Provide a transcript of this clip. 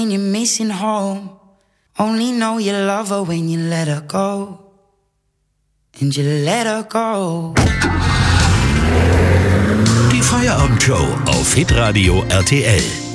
You're missing home. Only know you love her when you let her go. And you let her go. Die Feierabendshow auf Hitradio RTL.